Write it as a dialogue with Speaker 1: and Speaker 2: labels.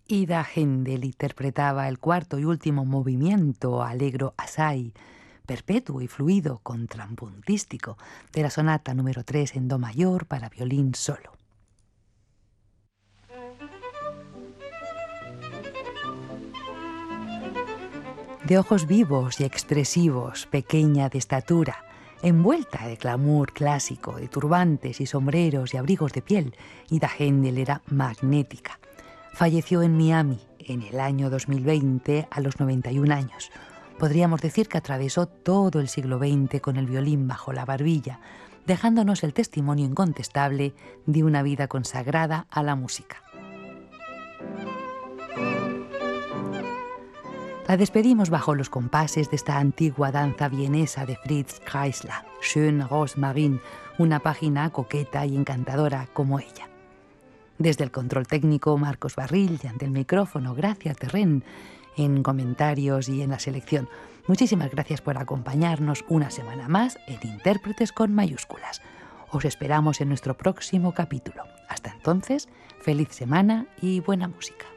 Speaker 1: Ida Händel interpretaba el cuarto y último movimiento allegro assai, perpetuo y fluido contrapuntístico de la sonata número 3 en do mayor para violín solo. De ojos vivos y expresivos, pequeña de estatura, envuelta de glamour clásico, de turbantes y sombreros y abrigos de piel, Ida Händel era magnética. Falleció en Miami en el año 2020 a los 91 años. Podríamos decir que atravesó todo el siglo XX con el violín bajo la barbilla, dejándonos el testimonio incontestable de una vida consagrada a la música. La despedimos bajo los compases de esta antigua danza vienesa de Fritz Kreisler, Schöne Rosmarin, una página coqueta y encantadora como ella. Desde el control técnico, Marcos Barril, y ante el micrófono, Gracia Terrén, en comentarios y en la selección. Muchísimas gracias por acompañarnos una semana más en Intérpretes con mayúsculas. Os esperamos en nuestro próximo capítulo. Hasta entonces, feliz semana y buena música.